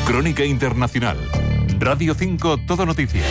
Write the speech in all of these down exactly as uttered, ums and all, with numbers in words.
Crónica Internacional. Radio cinco Todo Noticias.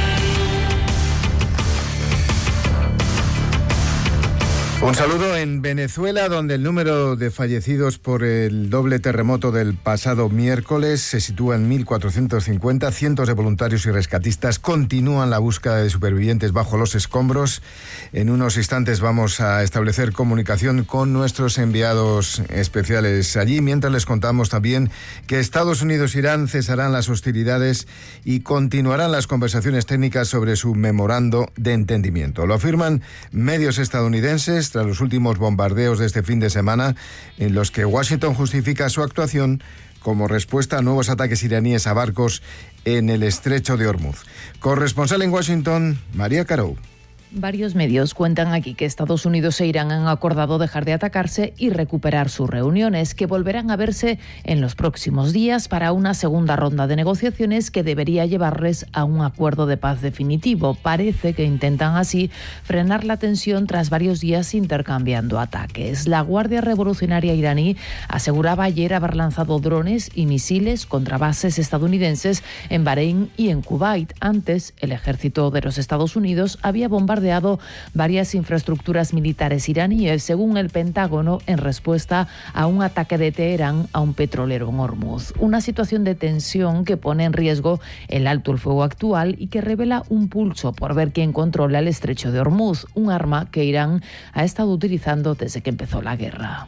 Un saludo en Venezuela, donde el número de fallecidos por el doble terremoto del pasado miércoles se sitúa en mil cuatrocientos cincuenta. Cientos de voluntarios y rescatistas continúan la búsqueda de supervivientes bajo los escombros. En unos instantes vamos a establecer comunicación con nuestros enviados especiales allí, mientras les contamos también que Estados Unidos e Irán cesarán las hostilidades y continuarán las conversaciones técnicas sobre su memorando de entendimiento. Lo afirman medios estadounidenses tras los últimos bombardeos de este fin de semana, en los que Washington justifica su actuación como respuesta a nuevos ataques iraníes a barcos en el estrecho de Hormuz. Corresponsal en Washington, María Carou. Varios medios cuentan aquí que Estados Unidos e Irán han acordado dejar de atacarse y recuperar sus reuniones, que volverán a verse en los próximos días para una segunda ronda de negociaciones que debería llevarles a un acuerdo de paz definitivo. Parece que intentan así frenar la tensión tras varios días intercambiando ataques. La Guardia Revolucionaria iraní aseguraba ayer haber lanzado drones y misiles contra bases estadounidenses en Bahrein y en Kuwait. Antes, el ejército de los Estados Unidos había bombardeado varias infraestructuras militares iraníes, según el Pentágono, en respuesta a un ataque de Teherán a un petrolero en Hormuz. Una situación de tensión que pone en riesgo el alto el fuego actual y que revela un pulso por ver quién controla el estrecho de Hormuz, un arma que Irán ha estado utilizando desde que empezó la guerra.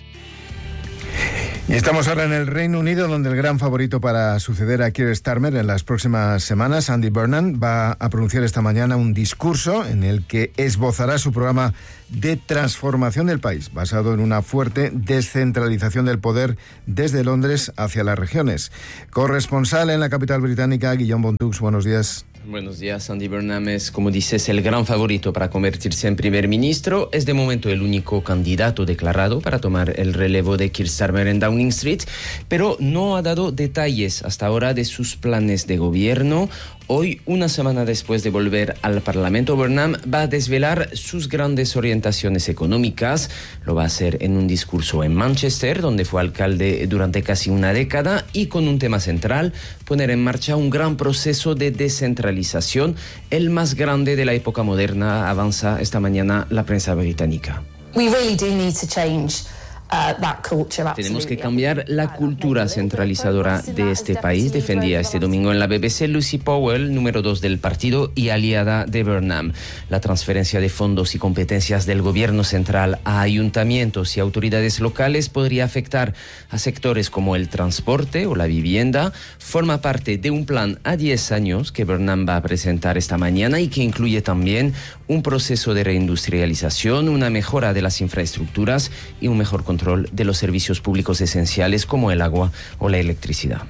Y estamos ahora en el Reino Unido, donde el gran favorito para suceder a Keir Starmer en las próximas semanas, Andy Burnham, va a pronunciar esta mañana un discurso en el que esbozará su programa de transformación del país, basado en una fuerte descentralización del poder desde Londres hacia las regiones. Corresponsal en la capital británica, Guillaume Bontux, buenos días. Buenos días. Andy Burnham es, como dices, el gran favorito para convertirse en primer ministro. Es de momento el único candidato declarado para tomar el relevo de Keir Starmer en Downing Street, pero no ha dado detalles hasta ahora de sus planes de gobierno. Hoy, una semana después de volver al Parlamento, Burnham va a desvelar sus grandes orientaciones económicas. Lo va a hacer en un discurso en Manchester, donde fue alcalde durante casi una década, y con un tema central: poner en marcha un gran proceso de descentralización, el más grande de la época moderna, avanza esta mañana la prensa británica. We really do need to change. Uh, that culture, Tenemos que cambiar la cultura centralizadora de este país, defendía este domingo en la B B C Lucy Powell, número dos del partido y aliada de Burnham. La transferencia de fondos y competencias del gobierno central a ayuntamientos y autoridades locales podría afectar a sectores como el transporte o la vivienda. Forma parte de un plan a diez años que Burnham va a presentar esta mañana y que incluye también un proceso de reindustrialización, una mejora de las infraestructuras y un mejor control de los servicios públicos esenciales como el agua o la electricidad.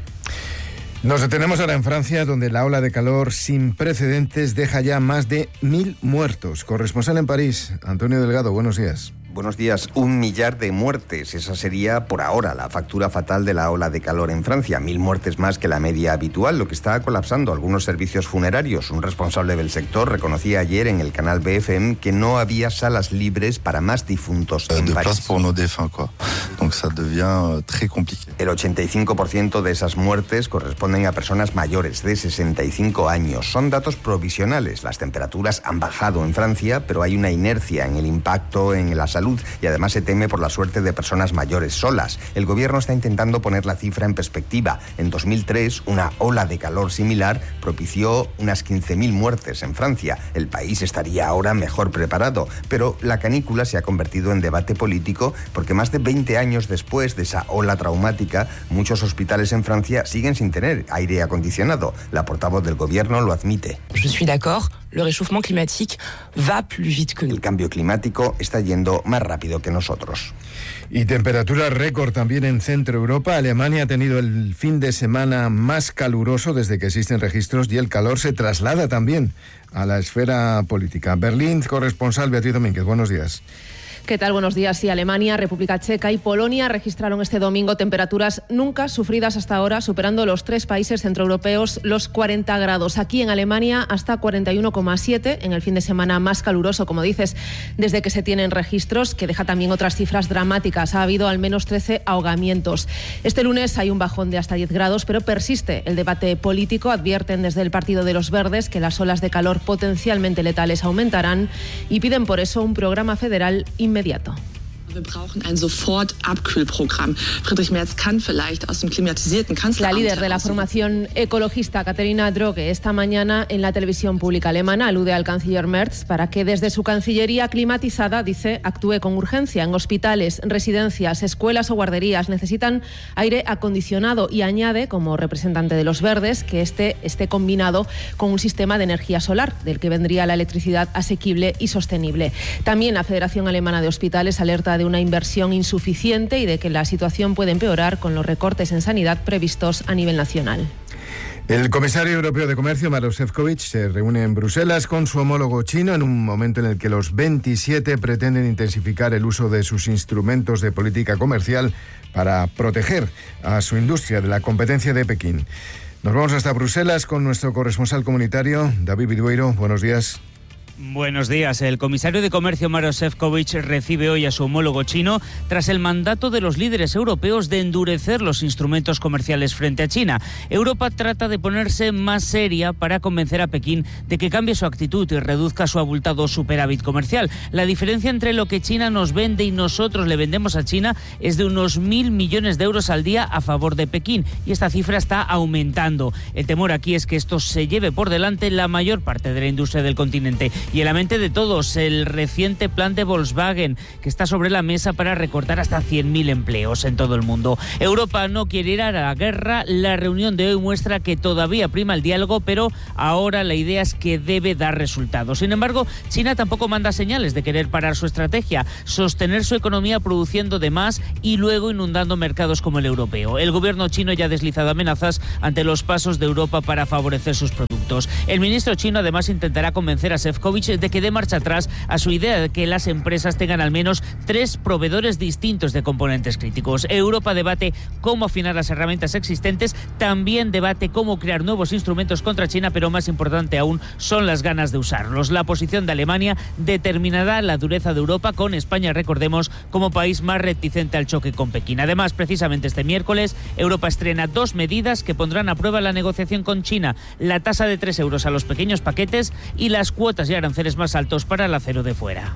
Nos detenemos ahora en Francia, donde la ola de calor sin precedentes deja ya más de mil muertos. Corresponsal en París, Antonio Delgado, buenos días. Buenos días. Un millar de muertes. Esa sería, por ahora, la factura fatal de la ola de calor en Francia. Mil muertes más que la media habitual, lo que está colapsando algunos servicios funerarios. Un responsable del sector reconocía ayer en el canal B F M que no había salas libres para más difuntos en de París. Pour nos défunts, quoi. Donc ça devient très compliqué. El ochenta y cinco por ciento de esas muertes corresponden a personas mayores de sesenta y cinco años. Son datos provisionales. Las temperaturas han bajado en Francia, pero hay una inercia en el impacto en la salud y además se teme por la suerte de personas mayores solas. El gobierno está intentando poner la cifra en perspectiva. En dos mil tres, una ola de calor similar propició unas quince mil muertes en Francia. El país estaría ahora mejor preparado, pero la canícula se ha convertido en debate político porque más de veinte años después de esa ola traumática, muchos hospitales en Francia siguen sin tener aire acondicionado. La portavoz del gobierno lo admite. Je suis d'accord, le réchauffement climatique va plus vite que nous. El cambio climático está yendo más rápido que nosotros. Y temperatura récord también en Centro Europa. Alemania ha tenido el fin de semana más caluroso desde que existen registros, y el calor se traslada también a la esfera política. Berlín, corresponsal Beatriz Domínguez, buenos días. ¿Qué tal? Buenos días. Sí, Alemania, República Checa y Polonia registraron este domingo temperaturas nunca sufridas hasta ahora, superando los tres países centroeuropeos los cuarenta grados. Aquí en Alemania hasta cuarenta y uno coma siete, en el fin de semana más caluroso, como dices, desde que se tienen registros, que deja también otras cifras dramáticas. Ha habido al menos trece ahogamientos. Este lunes hay un bajón de hasta diez grados, pero persiste el debate político. Advierten desde el Partido de los Verdes que las olas de calor potencialmente letales aumentarán y piden por eso un programa federal inmediato. Wir brauchen ein Sofort-Abkühlprogramm. Friedrich Merz kann vielleicht aus dem klimatisierten Kanzleramt. La líder de la formación ecologista, Katharina Droge, esta mañana en la televisión pública alemana alude al canciller Merz para que desde su cancillería climatizada, dice, actúe con urgencia. En hospitales, residencias, escuelas o guarderías necesitan aire acondicionado y añade, como representante de los verdes, que este esté combinado con un sistema de energía solar, del que vendría la electricidad asequible y sostenible. También la Federación Alemana de Hospitales alerta de una inversión insuficiente y de que la situación puede empeorar con los recortes en sanidad previstos a nivel nacional. El comisario europeo de Comercio, Maroš Šefčovič, se reúne en Bruselas con su homólogo chino en un momento en el que los veintisiete pretenden intensificar el uso de sus instrumentos de política comercial para proteger a su industria de la competencia de Pekín. Nos vamos hasta Bruselas con nuestro corresponsal comunitario, David Vidueiro. Buenos días. Buenos días. El comisario de Comercio, Maroš Šefčovič, recibe hoy a su homólogo chino tras el mandato de los líderes europeos de endurecer los instrumentos comerciales frente a China. Europa trata de ponerse más seria para convencer a Pekín de que cambie su actitud y reduzca su abultado superávit comercial. La diferencia entre lo que China nos vende y nosotros le vendemos a China es de unos mil millones de euros al día a favor de Pekín, y esta cifra está aumentando. El temor aquí es que esto se lleve por delante la mayor parte de la industria del continente. Y en la mente de todos, el reciente plan de Volkswagen, que está sobre la mesa para recortar hasta cien mil empleos en todo el mundo. Europa no quiere ir a la guerra. La reunión de hoy muestra que todavía prima el diálogo, pero ahora la idea es que debe dar resultados. Sin embargo, China tampoco manda señales de querer parar su estrategia, sostener su economía produciendo de más y luego inundando mercados como el europeo. El gobierno chino ya ha deslizado amenazas ante los pasos de Europa para favorecer sus productos. El ministro chino además intentará convencer a Šefčovič de que dé marcha atrás a su idea de que las empresas tengan al menos tres proveedores distintos de componentes críticos. Europa debate cómo afinar las herramientas existentes, también debate cómo crear nuevos instrumentos contra China, pero más importante aún son las ganas de usarlos. La posición de Alemania determinará la dureza de Europa, con España, recordemos, como país más reticente al choque con Pekín. Además, precisamente este miércoles, Europa estrena dos medidas que pondrán a prueba la negociación con China: la tasa de tres euros a los pequeños paquetes y las cuotas y aranceles más altos para el acero de fuera.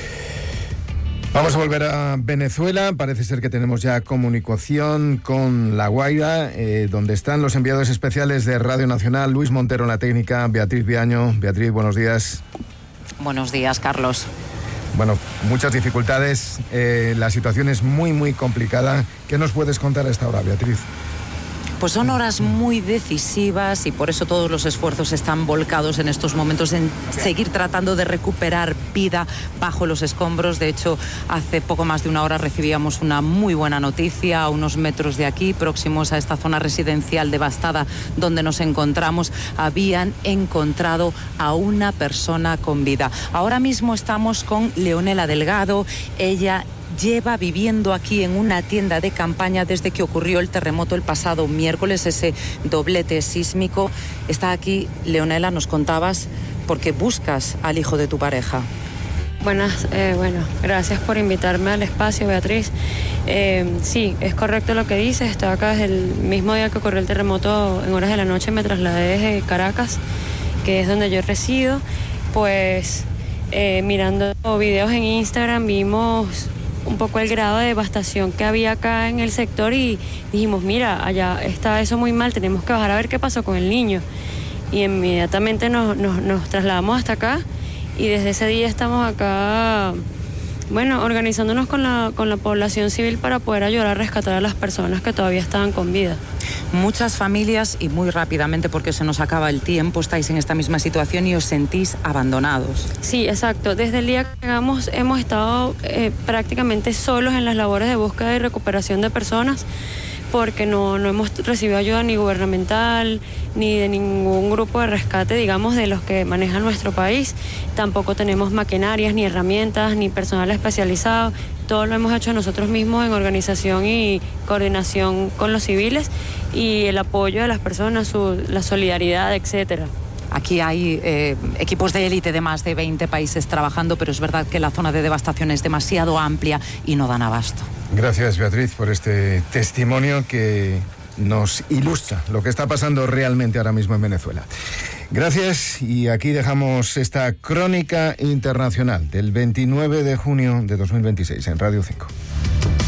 Vamos a volver a Venezuela. Parece ser que tenemos ya comunicación con La Guaira, eh, donde están los enviados especiales de Radio Nacional, Luis Montero en la técnica, Beatriz Viaño. Beatriz, buenos días. Buenos días, Carlos. Bueno, muchas dificultades, eh, la situación es muy, muy complicada. ¿Qué nos puedes contar a esta hora, Beatriz? Pues son horas muy decisivas y por eso todos los esfuerzos están volcados en estos momentos en seguir tratando de recuperar vida bajo los escombros. De hecho, hace poco más de una hora recibíamos una muy buena noticia a unos metros de aquí, próximos a esta zona residencial devastada donde nos encontramos. Habían encontrado a una persona con vida. Ahora mismo estamos con Leonela Delgado. Ella lleva viviendo aquí en una tienda de campaña desde que ocurrió el terremoto el pasado miércoles, ese doblete sísmico. Está aquí, Leonela, nos contabas, porque buscas al hijo de tu pareja. Buenas, eh, bueno, gracias por invitarme al espacio, Beatriz. Eh, sí, es correcto lo que dices. Estaba acá desde el mismo día que ocurrió el terremoto, en horas de la noche me trasladé desde Caracas, que es donde yo resido. Pues eh, mirando videos en Instagram vimos un poco el grado de devastación que había acá en el sector y dijimos, mira, allá está eso muy mal, tenemos que bajar a ver qué pasó con el niño. Y inmediatamente nos, nos, nos trasladamos hasta acá y desde ese día estamos acá, bueno, organizándonos con la, con la población civil para poder ayudar a rescatar a las personas que todavía estaban con vida. Muchas familias, y muy rápidamente porque se nos acaba el tiempo, estáis en esta misma situación y os sentís abandonados. Sí, exacto. Desde el día que llegamos hemos estado eh, prácticamente solos en las labores de búsqueda y recuperación de personas, porque no, no hemos recibido ayuda ni gubernamental, ni de ningún grupo de rescate, digamos, de los que maneja nuestro país. Tampoco tenemos maquinarias, ni herramientas, ni personal especializado. Todo lo hemos hecho nosotros mismos en organización y coordinación con los civiles y el apoyo de las personas, su, la solidaridad, etcétera. Aquí hay eh, equipos de élite de más de veinte países trabajando, pero es verdad que la zona de devastación es demasiado amplia y no dan abasto. Gracias, Beatriz, por este testimonio que nos ilustra lo que está pasando realmente ahora mismo en Venezuela. Gracias, y aquí dejamos esta crónica internacional del veintinueve de junio de dos mil veintiséis en Radio cinco.